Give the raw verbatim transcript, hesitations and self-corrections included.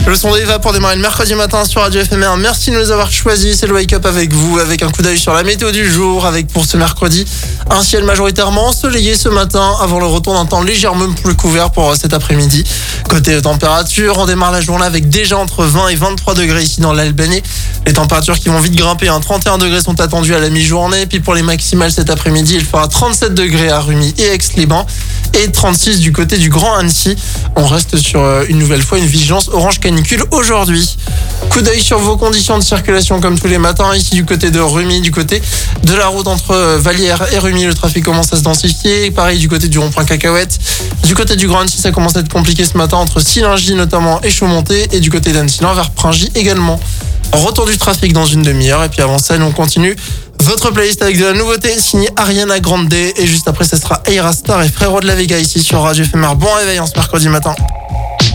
Le son d'Eva pour démarrer le mercredi matin sur Radio F M R. Merci de nous avoir choisis. C'est le Wake Up avec vous, avec un coup d'œil sur la météo du jour, avec pour ce mercredi un ciel majoritairement ensoleillé ce matin, avant le retour d'un temps légèrement plus couvert pour cet après-midi. Côté température, on démarre la journée avec déjà entre vingt et vingt-trois degrés ici dans l'Albanais. Les températures qui vont vite grimper, hein. trente et un degrés sont attendus à la mi-journée. Puis pour les maximales cet après-midi, il fera trente-sept degrés à Rumi et Aix-les-Bains et trente-six du côté du Grand Annecy. On reste sur euh, une nouvelle fois une vigilance orange canicule aujourd'hui. Coup d'œil sur vos conditions de circulation comme tous les matins, ici du côté de Rumi, du côté de la route entre euh, Vallières et Rumi, le trafic commence à se densifier. Pareil du côté du rond-point Cacahuète. Du côté du Grand Annecy, ça commence à être compliqué ce matin entre Sillingy notamment et Chaumonté, et du côté d'Annecy-Lens vers Pringy également. Retour du trafic dans une demi-heure, et puis avant ça, nous on continue votre playlist avec de la nouveauté signée Ariana Grande, et juste après ça sera Aira Star et Frérot de la Vega ici sur Radio F M R. Bon réveil en ce mercredi matin.